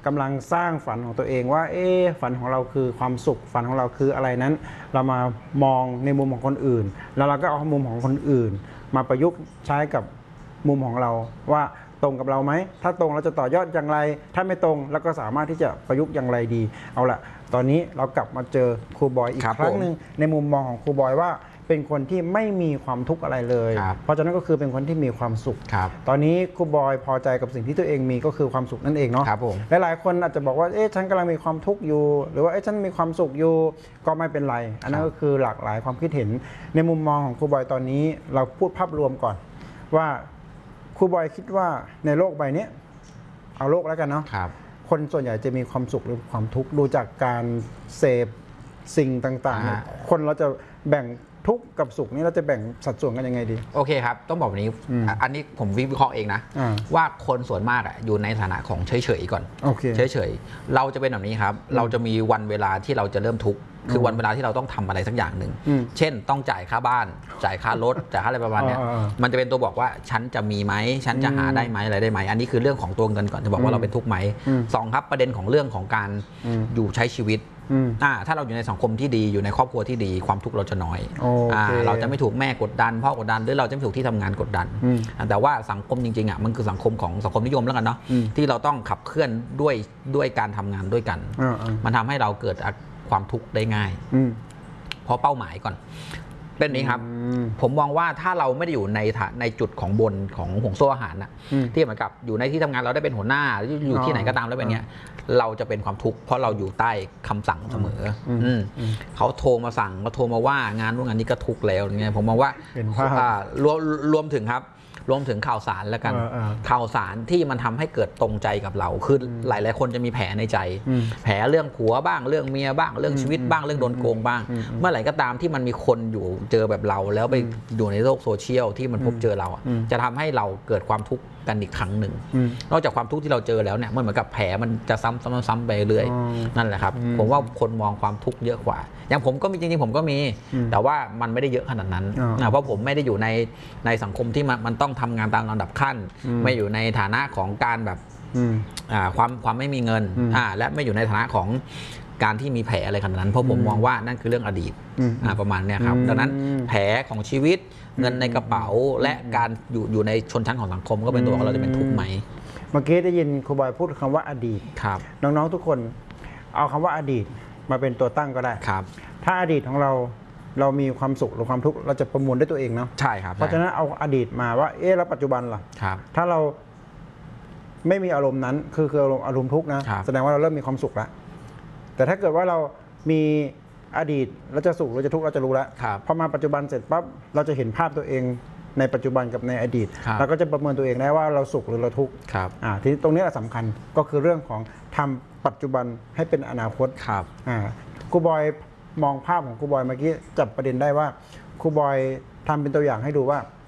กำลังสร้างฝันของตัวเองว่าฝันของเราคือความสุขฝันของเราคืออะไรนั้น เรามามองในมุมของคนอื่นแล้วเราก็เอามุมของคนอื่นมาประยุกต์ใช้กับมุมของเราว่าตรงกับเราไหมถ้าตรงเราจะต่อยอดอย่างไรถ้าไม่ตรงเราก็สามารถที่จะประยุกต์อย่างไรดีเอาละตอนนี้เรากลับมาเจอครูบอยอีกครั้งหนึ่งในมุมมองของครูบอยว่าเป็นคนที่ไม่มีความทุกข์อะไรเลยเพราะฉะนั้นก็คือเป็นคนที่มีความสุขตอนนี้ครูบอยพอใจกับสิ่งที่ตัวเองมีก็คือความสุขนั่นเองเนาะหลายๆคนอาจจะบอกว่าฉันกำลังมีความทุกข์อยู่หรือว่าฉันมีความสุขอยู่ก็ไม่เป็นไรอันนั้นก็คือหลากหลายความคิดเห็นในมุมมองของครูบอยตอนนี้เราพูดภาพรวมก่อนว่าครูบอยคิดว่าในโลกใบนี้เอาโลกแล้วกันเนาะคนส่วนใหญ่จะมีความสุขหรือความทุกข์ดูจากการเสพสิ่งต่างๆคนเราจะแบ่งทุกข์กับสุขนี่เราจะแบ่งสัดส่วนกันยังไงดีโอเคครับต้องบอกแบบนี้อันนี้ผมวิเคราะห์เองนะว่าคนส่วนมากอยู่ในฐานะของเฉยๆก่อนเฉยๆเราจะเป็นแบบนี้ครับเราจะมีวันเวลาที่เราจะเริ่มทุกข์คือวันเวลาที่เราต้องทำอะไรสักอย่างหนึ่งเช่นต้องจ่ายค่าบ้านจ่ายค่ารถจ่ายค่าอะไรประมาณนี้มันจะเป็นตัวบอกว่าฉันจะมีไหมฉันจะหาได้ไหมอะไรได้ไหมอันนี้คือเรื่องของตัวเงินก่อนจะบอกว่าเราเป็นทุกข์ไหมสองครับประเด็นของเรื่องของการอยู่ใช้ชีวิตถ้าเราอยู่ในสังคมที่ดีอยู่ในครอบครัวที่ดีความทุกข์เราจะน้อยเราจะไม่ถูกแม่กดดันพ่อกดดันหรือเราจะไม่ถูกที่ทำงานกดดันแต่ว่าสังคมจริงๆมันคือสังคมของสังคมนิยมแล้วกันเนาะที่เราต้องขับเคลื่อนด้วยการทำงานด้วยกันมันทำให้เราเกิดความทุกข์ได้ง่ายเพราะเป้าหมายก่อนเป็นนี้ครับผมมองว่าถ้าเราไม่ได้อยู่ในจุดของบนของห่วงโซ่อาหารที่เหมือนกับอยู่ในที่ทำงานเราได้เป็นหัวหน้าอยู่ที่ไหนก็ตามแล้วเป็นเงี้ยเราจะเป็นความทุกข์เพราะเราอยู่ใต้คำสั่งเสมอเขาโทรมาสั่งเขาโทรมาว่างานนู้นงานนี้ก็ทุกข์แล้วเงี้ยผมมองว่ารวมถึงครับรวมถึงข่าวสารแล้วกันข่าวสารที่มันทำให้เกิดตรงใจกับเราคือหลายๆคนจะมีแผลในใจแผลเรื่องผัวบ้างเรื่องเมียบ้างเรื่องชีวิตบ้างเรื่องโดนโกงบ้างเมื่อไหร่ก็ตามที่มันมีคนอยู่เจอแบบเราแล้วไปอยู่ในโลกโซเชียลที่มันพบเจอเราจะทำให้เราเกิดความทุกข์กันอีกครั้งหนึ่งนอกจากความทุกข์ที่เราเจอแล้วเนี่ยมันเหมือนกับแผลมันจะซ้ำๆไปเรื่อยนั่นแหละครับผมว่าคนมองความทุกข์เยอะกว่าอย่างผมก็มีจริงๆผมก็มีแต่ว่ามันไม่ได้เยอะขนาดนั้นเพราะผมไม่ได้อยู่ในสังคมที่มันต้องทำงานตามลำดับขั้นไม่อยู่ในฐานะของการแบบความไม่มีเงินและไม่อยู่ในฐานะของการที่มีแผลอะไรขนาดนั้นเพราะผมมองว่านั่นคือเรื่องอดีตประมาณนี้ครับดังนั้นแผลของชีวิตเงินในกระเป๋าและการอยู่ในชนชั้นของสังคมก็เป็นตัวของเราจะเป็นทุกข์ไหมเมื่อกี้ได้ยินครูบอยพูดคำว่าอดีตน้องๆทุกคนเอาคำว่าอดีตมาเป็นตัวตั้งก็ได้ถ้าอดีตของเรามีความสุขหรือความทุกข์เราจะประมวลด้วยตัวเองเนาะใช่ครับเพราะฉะนั้นเอาอดีตมาว่าแล้วปัจจุบันล่ะถ้าเราไม่มีอารมณ์นั้นคืออารมณ์ทุกข์นะแสดงว่าเราเริ่มมีความสุขแล้วแต่ถ้าเกิดว่าเรามีอดีตเราจะสุขหรือจะทุกข์เราจะรู้แล้วพอมาปัจจุบันเสร็จปั๊บเราจะเห็นภาพตัวเองในปัจจุบันกับในอดีตเราก็จะประเมินตัวเองได้ว่าเราสุขหรือเราทุกข์ทีนี้ตรงนี้แหละสำคัญก็คือเรื่องของทำปัจจุบันให้เป็นอนาคตครูบอยมองภาพของครูบอยเมื่อกี้จับประเด็นได้ว่าครูบอยทำเป็นตัวอย่างให้ดูว่า